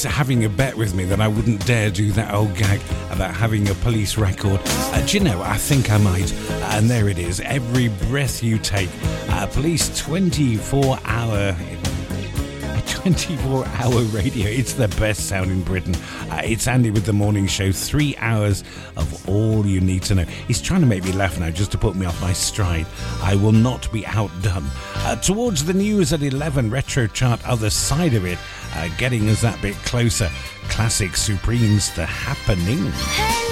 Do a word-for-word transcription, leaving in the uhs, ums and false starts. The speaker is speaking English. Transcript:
having a bet with me that I wouldn't dare do that old gag about having a police record. Uh, do you know, I think I might. Uh, and there it is, Every Breath You Take. Uh, police twenty-four hour... twenty-four hour radio. It's the best sound in Britain. Uh, it's Andy with the morning show. Three hours of all you need to know. He's trying to make me laugh now just to put me off my stride. I will not be outdone. Uh, towards the news at eleven, retro chart, other side of it, uh, getting us that bit closer. Classic Supremes, The Happening. Hey.